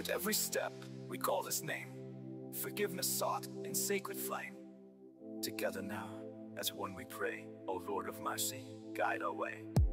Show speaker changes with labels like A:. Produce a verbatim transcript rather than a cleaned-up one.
A: With every step, we call His name, forgiveness sought in sacred flame. Together now, as one we pray, O Lord of mercy, guide our way.